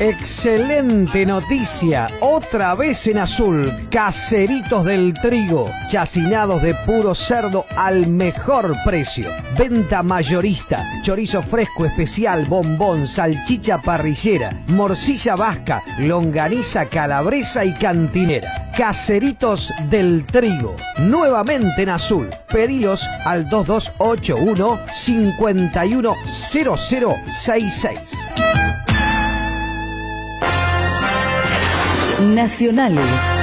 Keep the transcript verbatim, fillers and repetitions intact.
Excelente noticia, otra vez en azul, Caseritos del Trigo, chacinados de puro cerdo al mejor precio. Venta mayorista, chorizo fresco especial, bombón, salchicha parrillera, morcilla vasca, longaniza calabresa y cantinera. Caseritos del Trigo, nuevamente en azul. Pedilos al dos dos ocho uno, cinco uno cero cero seis seis. Nacionales